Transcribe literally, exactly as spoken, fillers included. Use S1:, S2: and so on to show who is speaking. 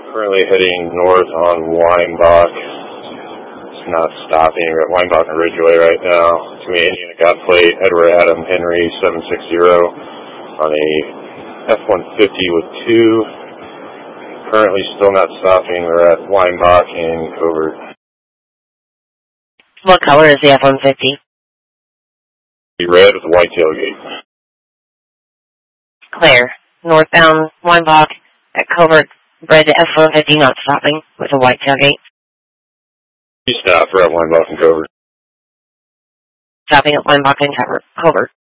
S1: Currently heading north on Weinbach. It's not stopping. We're at Weinbach and Ridgeway right now. It's going to be Indiana God Plate, Edward Adam Henry seven six zero on a F one fifty with two. Currently still not stopping. We're at Weinbach and Covert.
S2: What color is the F one fifty?
S1: Red with a white tailgate.
S2: Clear. Northbound Weinbach at Covert. Red F one fifty not stopping with a white tailgate.
S1: You stop. We're at Weinbach and Covert.
S2: Stopping at Weinbach and Covert.